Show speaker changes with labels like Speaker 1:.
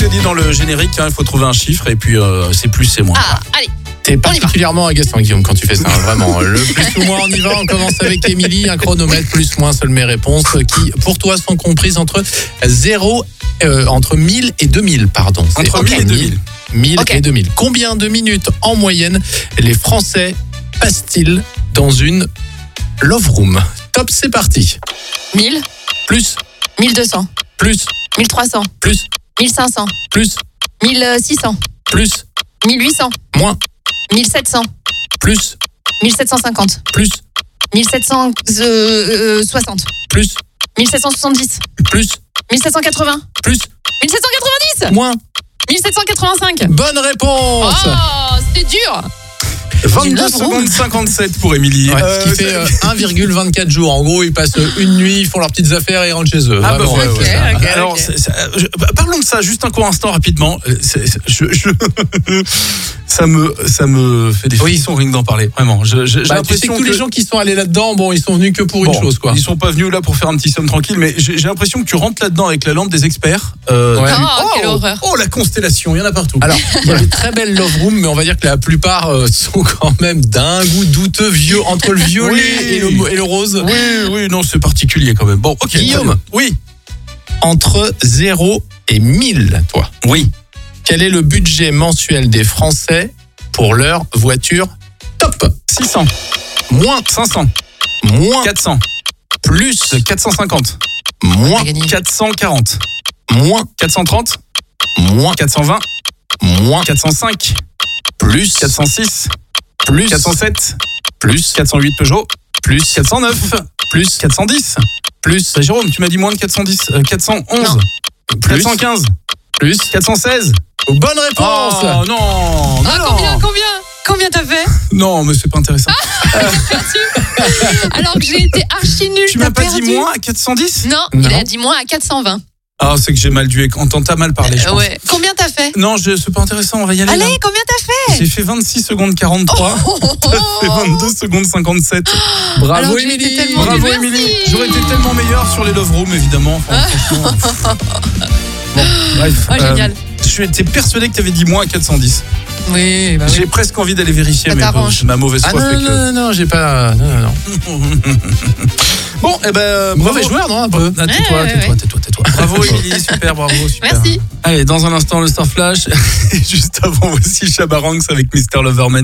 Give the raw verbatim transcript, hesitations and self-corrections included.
Speaker 1: as dit dans le générique, il hein, faut trouver un chiffre et puis euh, c'est plus, c'est moins.
Speaker 2: Ah, allez.
Speaker 3: T'es particulièrement agaçant, Guillaume, quand tu fais ça, hein, vraiment. Le plus ou moins, on y va. On commence avec Émilie. Un chronomètre, plus ou moins, seules mes réponses, qui, pour toi, sont comprises entre zéro, euh, entre mille et deux mille, pardon. C'est
Speaker 1: entre mille et deux mille.
Speaker 3: mille
Speaker 2: okay.
Speaker 3: et deux mille. Combien de minutes, en moyenne, les Français passent-ils dans une love room? Top, c'est parti.
Speaker 2: mille.
Speaker 3: Plus.
Speaker 2: mille deux cents.
Speaker 3: Plus.
Speaker 2: mille trois cents.
Speaker 3: Plus.
Speaker 2: mille cinq cents.
Speaker 3: Plus.
Speaker 2: mille six cents.
Speaker 3: Plus.
Speaker 2: mille huit cents.
Speaker 3: Moins.
Speaker 2: mille sept cents.
Speaker 3: Plus.
Speaker 2: mille sept cent cinquante.
Speaker 3: Plus.
Speaker 2: mille sept cent soixante.
Speaker 3: Plus.
Speaker 2: mille sept cent soixante-dix.
Speaker 3: Plus.
Speaker 2: mille sept cent quatre-vingts.
Speaker 3: Plus.
Speaker 2: mille sept cent quatre-vingt-dix.
Speaker 3: Moins.
Speaker 2: mille sept cent quatre-vingt-cinq.
Speaker 3: Bonne réponse.
Speaker 2: Oh, c'était dur.
Speaker 1: vingt-deux secondes cinquante-sept pour Émilie.
Speaker 3: Ouais,
Speaker 1: euh,
Speaker 3: ce qui fait euh, un virgule vingt-quatre jours. En gros, ils passent une nuit, ils font leurs petites affaires et ils rentrent chez eux.
Speaker 1: Ah
Speaker 3: Vraiment,
Speaker 1: bah ouais,
Speaker 3: ouais,
Speaker 1: ouais,
Speaker 3: ouais.
Speaker 1: ouais.
Speaker 2: ok,
Speaker 1: Alors,
Speaker 2: ok.
Speaker 1: c'est- c'est- je- parlons de ça juste un court instant rapidement. C'est- c'est- je, je- ça me, ça me fait des
Speaker 3: Oui.
Speaker 1: frissons rien que d'en parler. Vraiment. Je- je- J'ai
Speaker 3: Bah, tu sais
Speaker 1: l'impression
Speaker 3: que tous
Speaker 1: que
Speaker 3: les gens qui sont allés là-dedans, bon, ils sont venus que pour
Speaker 1: Bon,
Speaker 3: une chose, quoi.
Speaker 1: Ils sont pas venus là pour faire un petit somme tranquille, mais j'ai j'ai l'impression que tu rentres là-dedans avec la lampe des experts. Euh,
Speaker 3: Ouais.
Speaker 1: tu-
Speaker 2: Oh, quelle horreur.
Speaker 1: oh, la constellation, il y en a partout.
Speaker 3: Alors, il y a des très belles love rooms, mais on va dire que la plupart euh, sont quand même d'un goût douteux, vieux, entre le violet
Speaker 1: Oui.
Speaker 3: et, le, et le rose.
Speaker 1: oui, oui, non, c'est particulier quand même. Bon, ok.
Speaker 3: Guillaume.
Speaker 1: très bien. Oui,
Speaker 3: Entre zéro et mille, toi.
Speaker 1: oui.
Speaker 3: Quel est le budget mensuel des Français pour leur voiture top?
Speaker 1: six cents,
Speaker 3: Moins,
Speaker 1: cinq cents,
Speaker 3: moins,
Speaker 1: quatre cents,
Speaker 3: plus,
Speaker 1: quatre cent cinquante,
Speaker 3: moins,
Speaker 1: quatre cent quarante,
Speaker 3: moins,
Speaker 1: quatre cent trente,
Speaker 3: moins,
Speaker 1: quatre cent vingt,
Speaker 3: moins,
Speaker 1: quatre cent cinq,
Speaker 3: plus,
Speaker 1: quatre cent six,
Speaker 3: plus,
Speaker 1: quatre cent sept,
Speaker 3: plus,
Speaker 1: quatre cent huit Peugeot,
Speaker 3: plus,
Speaker 1: quatre cent neuf,
Speaker 3: plus,
Speaker 1: quatre cent dix.
Speaker 3: plus,
Speaker 1: Bah, Jérôme, tu m'as dit moins de quatre cent dix, euh, quatre cent onze,
Speaker 2: Non.
Speaker 3: plus,
Speaker 1: quatre cent quinze,
Speaker 3: plus.
Speaker 1: quatre cent seize.
Speaker 3: Bonne réponse.
Speaker 1: Oh non,
Speaker 2: Ah,
Speaker 1: non,
Speaker 2: combien, combien Combien t'as fait?
Speaker 1: non, mais c'est pas intéressant.
Speaker 2: Alors que j'ai été archi nulle.
Speaker 1: Tu m'as pas dit moins à quatre cent dix?
Speaker 2: Non,
Speaker 3: Non.
Speaker 2: il a dit moins à quatre cent vingt.
Speaker 1: Ah, c'est que j'ai mal dû. On t'entend mal parler, je
Speaker 2: Euh,
Speaker 1: pense.
Speaker 2: ouais. Combien t'as fait?
Speaker 1: Non, je, c'est pas intéressant, on va y aller.
Speaker 2: Allez,
Speaker 1: là.
Speaker 2: combien t'as fait?
Speaker 1: J'ai fait vingt-six secondes quarante-trois.
Speaker 2: Oh, oh,
Speaker 1: T'as fait vingt-deux secondes cinquante-sept.
Speaker 2: Alors
Speaker 3: Bravo,
Speaker 2: que j'étais
Speaker 3: Émilie.
Speaker 2: tellement
Speaker 1: Bravo,
Speaker 2: nulle.
Speaker 1: Émilie.
Speaker 2: Merci.
Speaker 1: J'aurais été tellement meilleur sur les Love Rooms, évidemment. Enfin, franchement. Bon, bref.
Speaker 2: Oh, génial.
Speaker 1: Je suis été persuadé que tu avais dit moins à quatre cent dix.
Speaker 2: Oui, bah oui.
Speaker 1: J'ai presque envie d'aller vérifier,
Speaker 2: Ça
Speaker 1: mais bon,
Speaker 2: t'arrange.
Speaker 1: ma mauvaise
Speaker 3: Ah
Speaker 1: foi
Speaker 3: non,
Speaker 1: fait
Speaker 3: non,
Speaker 1: que.
Speaker 3: non, non, j'ai pas. Non, non, non.
Speaker 1: Bon, eh ben, bravo.
Speaker 3: Mauvais joueur, non, un peu.
Speaker 1: Ah, tais-toi,
Speaker 2: Ouais,
Speaker 1: tais-toi,
Speaker 2: ouais.
Speaker 1: tais-toi, tais-toi. Bravo, Émilie, super, bravo, super.
Speaker 2: Merci.
Speaker 1: Allez, dans un instant, le Star Flash. Et juste avant, voici Shabba Ranks avec mister Loverman.